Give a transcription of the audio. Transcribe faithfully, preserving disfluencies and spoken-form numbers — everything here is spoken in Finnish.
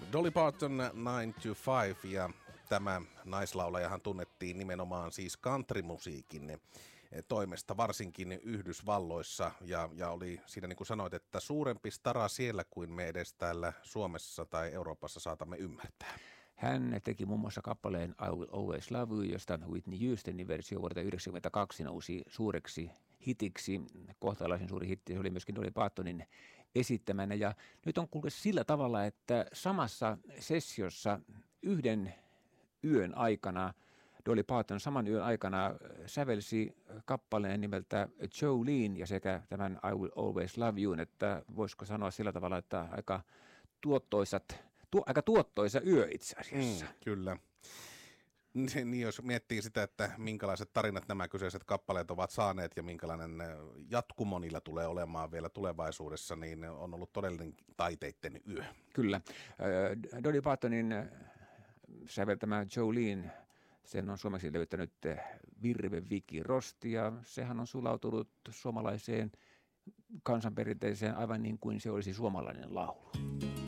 Dolly Parton nine to five, ja tämä naislaulajahan tunnettiin nimenomaan siis countrymusiikin toimesta, varsinkin Yhdysvalloissa, ja, ja oli siinä, niin kuin sanoit, että suurempi stara siellä kuin me edes täällä Suomessa tai Euroopassa saatamme ymmärtää. Hän teki muun muassa kappaleen I Will Always Love You, josta Whitney Houstonin versio vuodelta yhdeksänkymmentäkaksi nousi suureksi hitiksi. Kohtalaisen suuri hitti, se oli myöskin Dolly Partonin esittämänä. Ja nyt on kuullut sillä tavalla, että samassa sessiossa yhden yön aikana, Dolly Parton saman yön aikana sävelsi kappaleen nimeltä Jolene ja sekä tämän I Will Always Love You, että voisiko sanoa sillä tavalla, että aika tuottoisat, tu, aika tuottoisa yö itse asiassa. Mm, kyllä. Niin, jos miettii sitä, että minkälaiset tarinat nämä kyseiset kappaleet ovat saaneet ja minkälainen jatkumo niillä tulee olemaan vielä tulevaisuudessa, niin on ollut todellinen taiteitten yö. Kyllä. Dolly Partonin säveltämä Jolene, sen on suomeksi löytänyt Virve Viki Rosti, ja sehän on sulautunut suomalaiseen kansanperinteeseen aivan niin kuin se olisi suomalainen laulu.